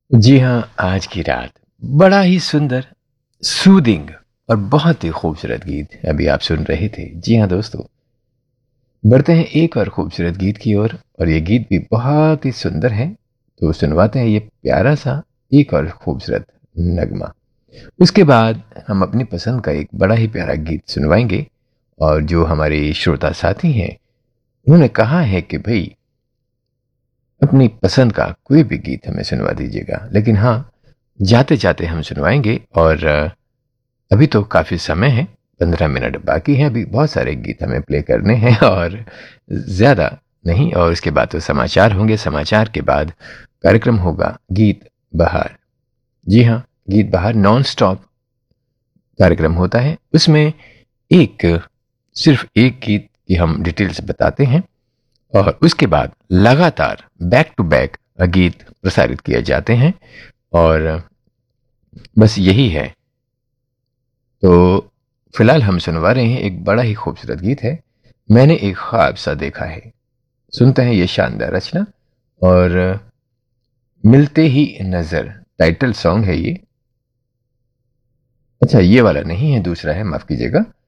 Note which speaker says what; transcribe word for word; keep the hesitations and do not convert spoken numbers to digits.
Speaker 1: जी हाँ, आज की रात बड़ा ही सुंदर, सूदिंग और बहुत ही खूबसूरत गीत अभी आप सुन रहे थे। जी हाँ दोस्तों, बढ़ते हैं एक और खूबसूरत गीत की ओर और, और ये गीत भी बहुत ही सुंदर है। तो सुनवाते हैं ये प्यारा सा एक और खूबसूरत नगमा। उसके बाद हम अपनी पसंद का एक बड़ा ही प्यारा गीत सुनवाएंगे। और जो हमारे श्रोता साथी हैं, उन्होंने कहा है कि भाई अपनी पसंद का कोई भी गीत हमें सुनवा दीजिएगा, लेकिन हाँ, जाते जाते हम सुनवाएंगे। और अ, अभी तो काफ़ी समय है, पंद्रह मिनट बाकी हैं, अभी बहुत सारे गीत हमें प्ले करने हैं और ज़्यादा नहीं। और उसके बाद तो समाचार होंगे, समाचार के बाद कार्यक्रम होगा गीत बहार। जी हाँ, गीत बहार नॉन स्टॉप कार्यक्रम होता है। उसमें एक सिर्फ एक गीत की हम डिटेल्स बताते हैं और उसके बाद लगातार बैक टू बैक गीत प्रसारित किए जाते हैं। और बस यही है। तो फिलहाल हम सुनवा रहे हैं, एक बड़ा ही खूबसूरत गीत है, मैंने एक ख्वाब सा देखा है। सुनते हैं ये शानदार रचना। और मिलते ही नजर टाइटल सॉन्ग है ये। अच्छा, ये वाला नहीं है, दूसरा है, माफ कीजिएगा।